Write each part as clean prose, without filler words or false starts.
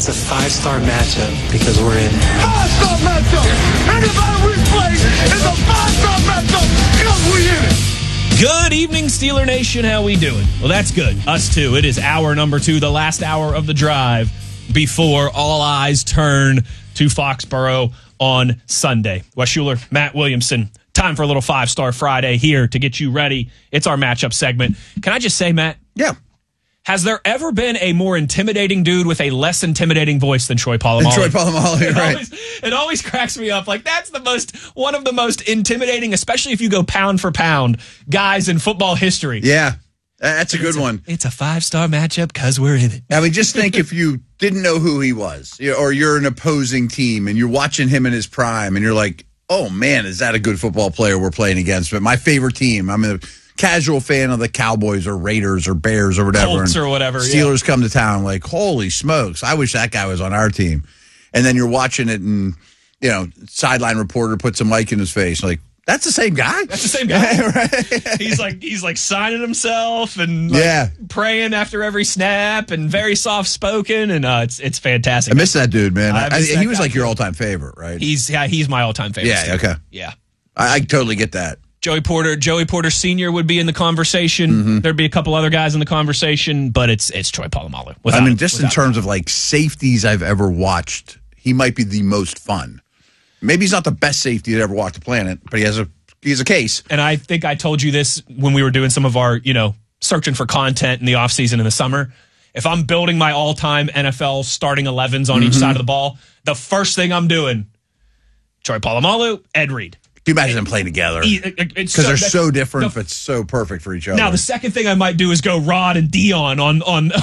It's a 5-star matchup because we're in it. 5-star matchup! Anybody we play is a 5-star matchup because we in it! Good evening, Steeler Nation. How we doing? Well, that's good. Us too. It is hour number 2, the last hour of the drive before all eyes turn to Foxborough on Sunday. Wes Schuler, Matt Williamson. Time for a little 5-Star Friday here to get you ready. It's our matchup segment. Can I just say, Matt? Yeah. Has there ever been a more intimidating dude with a less intimidating voice than Troy Polamalu? Troy Polamalu, right. It always cracks me up. Like, that's one of the most intimidating, especially if you go pound for pound, guys in football history. Yeah, that's a good one. It's a 5-star matchup because we're in it. I mean, just think if you didn't know who he was, or you're an opposing team and you're watching him in his prime and you're like, oh, man, is that a good football player we're playing against? But my favorite team, I'm a casual fan of the Cowboys or Raiders or Bears or whatever. Colts or whatever. Steelers come to town, like, holy smokes, I wish that guy was on our team. And then you're watching it and, sideline reporter puts a mic in his face. Like, that's the same guy? That's the same guy. Right? He's like signing himself and praying after every snap and very soft spoken, and it's fantastic. I miss that dude, man. He was like your all-time favorite, right? He's my all-time favorite. Yeah, okay. Yeah. I totally get that. Joey Porter Sr. would be in the conversation. Mm-hmm. There'd be a couple other guys in the conversation, but it's Troy Polamalu. In terms of like safeties I've ever watched, he might be the most fun. Maybe he's not the best safety that ever walked the planet, but he has a case. And I think I told you this when we were doing some of our, searching for content in the offseason in the summer. If I'm building my all-time NFL starting 11s on each side of the ball, the first thing I'm doing, Troy Polamalu, Ed Reed. Can you imagine them playing together? Because they're so different, but so perfect for each other. Now, the second thing I might do is go Rod and Dion on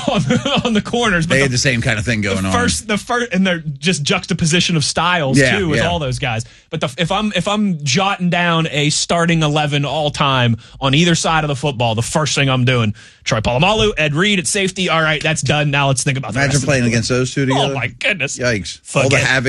the corners. But they had the same kind of thing going on. The first, and they're just juxtaposition of styles too with all those guys. But if I'm jotting down a starting 11 all time on either side of the football, the first thing I'm doing, Troy Polamalu, Ed Reed at safety. All right, that's done. Now let's think about the Imagine rest playing of against those two together. Oh my goodness! Yikes! Forget all the havoc